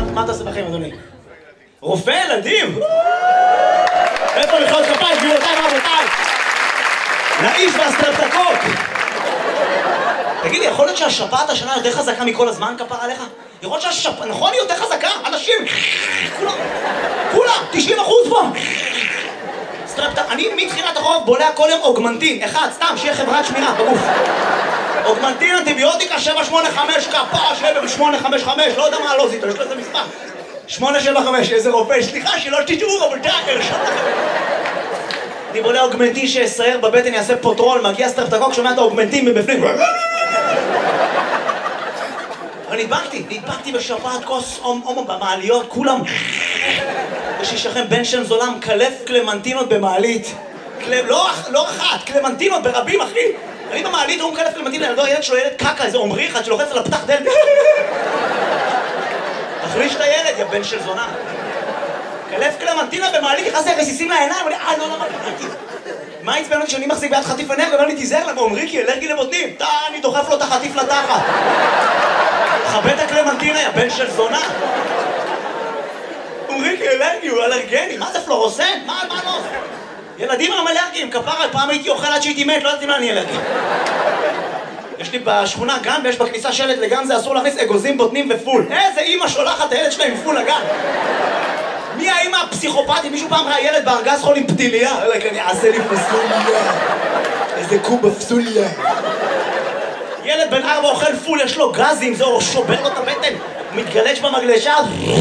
מה אתה עושה בחיים, אדוני? רופא ילדים? איפה מחיאות כפיים, גבירותיי ורבותיי? לאיש והסטרפטוקוק! תגיד לי, יכול להיות שהשפעת השנה יותר חזקה מכל הזמן, כפרה עליך? יכול להיות שהשפעת, נכון, היא יותר חזקה? אנשים, כולם, 90% פה! אני מתחילת החורף בולע כל יום אוגמנטין, אחד, סתם, שיהיה חברת שמירה בגוף. אוגמנטין, אנטיביוטיקה, 785, כפרה, 755, לא יודע מה הלוזית, יש לו איזה מספר. 875, איזה רופא, סליחה, שלא תטעו, אבל תאקר, אני בולע אוגמנטין שיסייר בבטן, יעשה פוטרול, מגיע סטרפטוקוק, שומע את האוגמנטין מבפנים. אבל נדבקתי בשפעת כוס הומו במעליות, כולם. יש לי שכם בן של זולם, קלף קלמנטינות במעלית. לא אחת, קלמנטינות ברבים, אחי. אני במעלית, הוא מקלף קלמנטינות, הילד שלו ילד קקה, איזה עומרי אחד שלוחץ על הפתח דלת. תחליש את הילד, יא בן של זונה. קלף קלמנטינה במעלית, נכנס לי רסיסים לעיניים, ואני, לא, למה קלמתי? מה עצבן אותי שאני מחזיק ביד חטיף אנרגיה, ואומר לי, תיזהר למה, עומרי, כי אלרגי לבוטנים. אני דוחף לו את החטיף לתחת. חבד את הקלמנטינה, יא בן של זונה. עומרי, כי אלרגי, הוא אלרגני. מה זה פלורוסן? מה לא? ילדים הם אלרגיים, כפרה, פעם הייתי אוכל עד שהייתי מת, לא יודעת אם אני אלרגי. יש לי בשכונה גן, ויש בכניסה שלט לגן, זה אסור להכניס אגוזים, בוטנים ופול. איזה אמא שולחת את הילד שלה עם פול לגן? מי האמא הפסיכופתית? מישהו פעם ראה ילד בארגז חול עם פתיליה? אני אעשה לי פסוליה. איזה קובה פסוליה. ילד בן 4 אוכל פול, יש לו גזים, זה שובר לו את הבטן. הוא מתגלש במגלשה,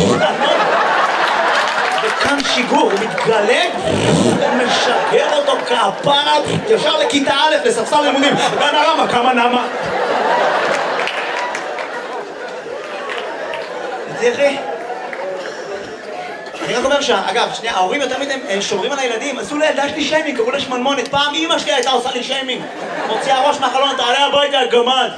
וכאן שיגור, הוא מתגלג, משגר אותו כפרה, ישר לכיתה א', לספסל לימודים. גנה רמה, כמה נמה. תראי. אני רק אומר אגב, שנייה, ההורים יותר מדי שומרים על הילדים, עשו לילדה שלי שיימינג, קראו לה שמנמונת. פעם אמא שלי הייתה עושה לי שיימינג. מוציאה ראש מהחלון, תעלה הביתה, גמד.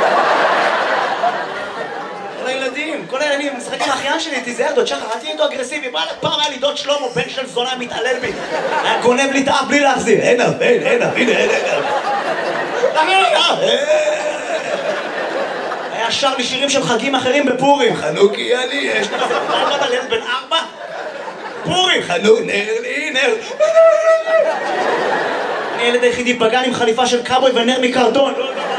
כל הילדים, משחק עם האחיין שלי, תיזהר, דוד שחר, אל תהיה איתו אגרסיבי. פעם היה לי דוד שלמה, בן של זונה, מתעלל בי. היה גונב לי את האף בלי להחזיר. הנה, היה שר לי שירים של חגים אחרים בפורים. חנוכי אני, יש לך פעם על ילד בן 4? פורים, חנוכי, נר. אני ילד היחידי בגן עם חליפה של קאבוי ונר מקרטון.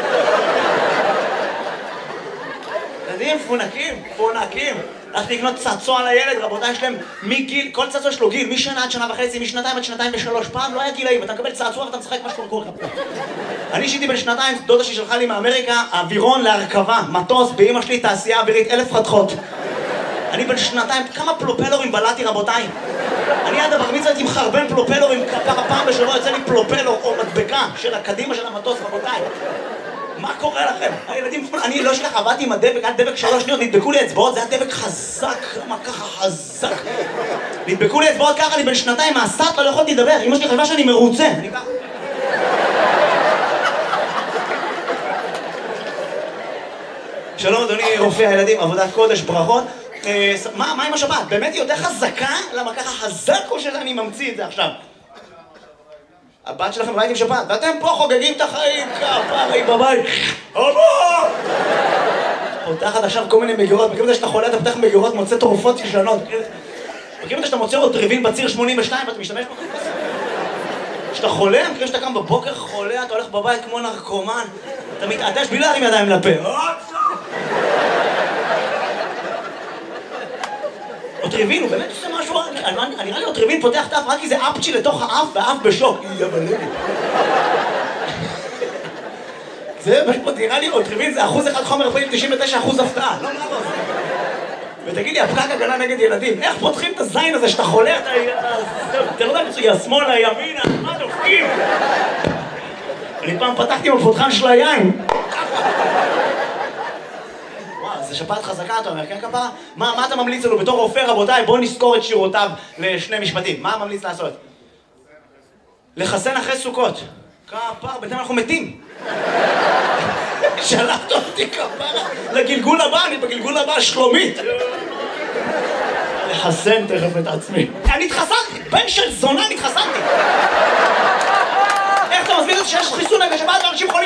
ילדים פונקים. הלכתי לקנות צעצוע לילד, רבותיי, יש להם מגיל, כל צעצוע יש לו גיל, משנה עד שנה וחצי, משנתיים עד 2 ו3. פעם לא היה גילאים, אתה מקבל צעצוע ואתה משחק משהו קורה. אני שהייתי בן 2, דודה שלי שלחה לי מאמריקה, אווירון להרכבה, מטוס, באמא שלי תעשייה אווירית, 1000 חתכות. אני בן 2, כמה פלופלורים בלעתי, רבותיי. אני עד הבר מצווה הייתי עם חרבן פלופלורים, ככה פעם בשבוע יוצא לי פלופלור או מדבקה של הקדימה של המטוס, רבותיי. מה קורה לכם? הילדים, אני לא אשכח, עבדתי עם הדבק, היה דבק 3 שניות, נדבקו לי אצבעות, זה היה דבק חזק, למה ככה חזק? נדבקו לי אצבעות ככה, אני בן 2, מהסטלה, לא יכולתי לדבר, אמא שלי חשבה שאני מרוצה, אני ככה. שלום אדוני רופא הילדים, עבודת קודש, ברכות. מה עם השבת? באמת היא יותר חזקה? למה ככה חזק או שאני ממציא את זה עכשיו? הבת שלכם ראיתם שבת, ואתם פה חוגגים את החיים, כפרי בבית. אבא! פותחת עכשיו כל מיני מגירות, מכירים את זה שאתה חולה, אתה פותח מגירות, מוצא תרופות ישנות. מכירים את זה שאתה מוצא עוד טריבין בציר 82 ואתה משתמש בו? כשאתה חולה, מכירים שאתה קם בבוקר חולה, אתה הולך בבית כמו נרקומן, אתה מתעטש בלי להרים ידיים לפה. אוטריבין, הוא באמת עושה משהו, אני נראה לי אוטריבין פותח את האף רק כי זה אפצ'י לתוך האף והאף בשוק. זה פשוט נראה לי אוטריבין זה 1% חומר פעיל, 99% הפתעה. לא, ותגיד לי, הפקק הגנה נגד ילדים, איך פותחים את הזין הזה שאתה חולה, אתה לא יודע מצוי, השמאל, הימין, מה דופקים? אני פעם פתחתי עם הפותחן של היין. זה שפעת חזקה, אתה אומר, כן כפרה? מה אתה ממליץ לנו בתור רופא, רבותיי? בואו נזכור את שירותיו לשני משפטים. מה ממליץ לעשות? לחסן אחרי סוכות. כפרה, בינתיים אנחנו מתים. שלחת אותי כפרה לגלגול הבא, אני בגלגול הבא שלומית. לחסן תכף את עצמי. אני התחסנתי, בן של זונה, אני התחסנתי. איך אתה מסביר את זה שיש חיסון נגד שפעת ואנשים חולים?